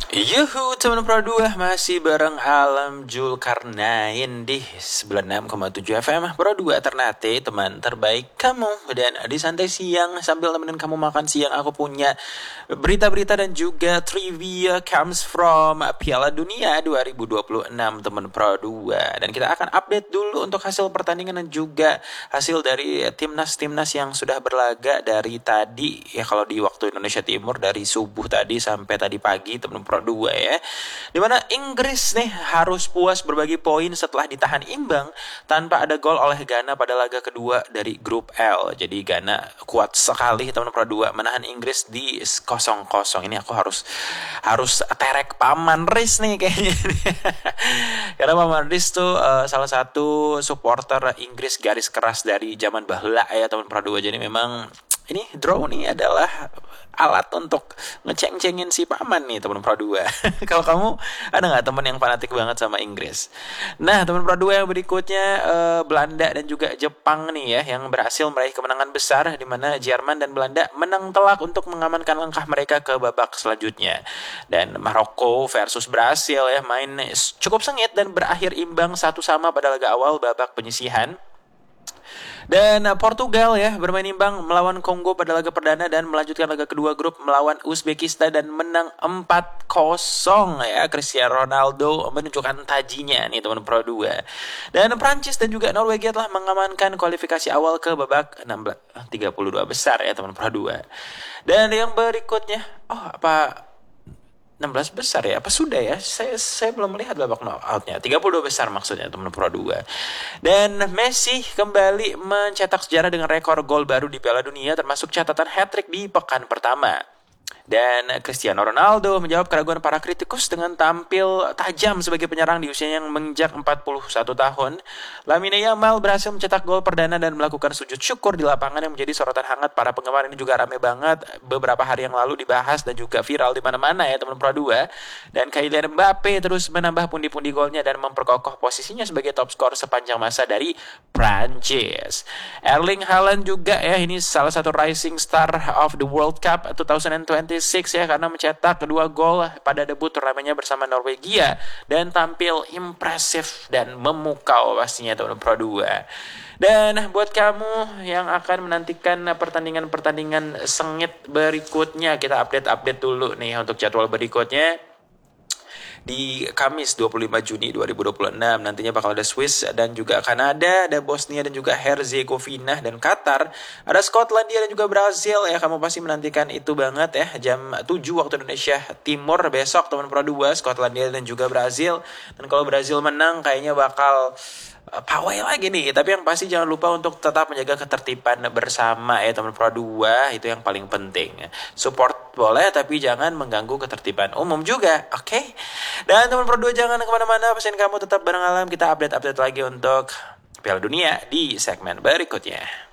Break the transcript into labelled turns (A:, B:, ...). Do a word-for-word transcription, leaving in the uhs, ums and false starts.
A: Yuhu, teman Pro dua masih bareng Alam Zulkarnain di sembilan puluh enam koma tujuh F M Pro dua Ternate, teman terbaik kamu. Dan di santai siang sambil nemenin kamu makan siang, aku punya berita-berita dan juga trivia comes from Piala Dunia dua ribu dua puluh enam, teman Pro dua. Dan kita akan update dulu untuk hasil pertandingan dan juga hasil dari timnas-timnas yang sudah berlaga dari tadi ya, kalau di waktu Indonesia Timur dari subuh tadi sampai tadi pagi, teman Pro dua ya. Dimana Inggris nih harus puas berbagi poin setelah ditahan imbang tanpa ada gol oleh Ghana pada laga kedua dari grup L. Jadi Ghana kuat sekali, teman Pro dua, menahan Inggris di kosong kosong. Ini aku harus harus terek Paman Riz nih kayaknya. Karena Paman Riz tuh uh, salah satu supporter Inggris garis keras dari zaman bahula ya, teman Pro dua. Jadi memang ini draw nih adalah alat untuk ngeceng-cengin si Paman nih, teman Pro dua. Kalau kamu ada nggak teman yang fanatik banget sama Inggris? Nah, teman Pro dua yang berikutnya uh, Belanda dan juga Jepang nih ya, yang berhasil meraih kemenangan besar di mana Jerman dan Belanda menang telak untuk mengamankan langkah mereka ke babak selanjutnya. Dan Maroko versus Brasil ya, main cukup sengit dan berakhir imbang satu sama pada laga awal babak penyisihan. Dan Portugal ya bermain imbang melawan Kongo pada laga perdana dan melanjutkan laga kedua grup melawan Uzbekistan dan menang empat kosong ya. Cristiano Ronaldo menunjukkan tajinya nih, teman Pro dua. Dan Prancis dan juga Norwegia telah mengamankan kualifikasi awal ke babak enam belas tiga puluh dua besar ya, teman Pro dua. Dan yang berikutnya, oh apa enam belas besar ya, apa sudah ya, saya saya belum melihat babak knockoutnya. Tiga puluh dua besar maksudnya, teman Pro dua. Dan Messi kembali mencetak sejarah dengan rekor gol baru di Piala Dunia, termasuk catatan hat-trick di pekan pertama. Dan Cristiano Ronaldo menjawab keraguan para kritikus dengan tampil tajam sebagai penyerang di usia yang menginjak empat puluh satu tahun. Lamine Yamal berhasil mencetak gol perdana dan melakukan sujud syukur di lapangan yang menjadi sorotan hangat para penggemar. Ini juga rame banget beberapa hari yang lalu dibahas dan juga viral di mana-mana ya, teman Pro dua. Dan Kylian Mbappe terus menambah pundi-pundi golnya dan memperkokoh posisinya sebagai top skor sepanjang masa dari Prancis. Erling Haaland juga ya, ini salah satu rising star of the World Cup dua ribu dua puluh enam ya, karena mencetak kedua gol pada debut turnamennya bersama Norwegia dan tampil impresif dan memukau pastinya, teman Pro dua. Dan buat kamu yang akan menantikan pertandingan-pertandingan sengit berikutnya, kita update-update dulu nih untuk jadwal berikutnya. Di Kamis dua puluh lima Juni dua ribu dua puluh enam nantinya bakal ada Swiss dan juga Kanada, ada Bosnia dan juga Herzegovina dan Qatar, ada Skotlandia dan juga Brazil ya. Kamu pasti menantikan itu banget ya, jam tujuh waktu Indonesia Timur besok, teman Pro dua, Skotlandia dan juga Brazil. Dan kalau Brazil menang kayaknya bakal uh, pawai lagi nih. Tapi yang pasti jangan lupa untuk tetap menjaga ketertiban bersama ya, teman Pro dua, itu yang paling penting. Support boleh tapi jangan mengganggu ketertiban umum juga, oke? Okay? Dan teman Pro dua jangan kemana-mana, pesan kamu tetap bareng Alam. Kita update-update lagi untuk Piala Dunia di segmen berikutnya.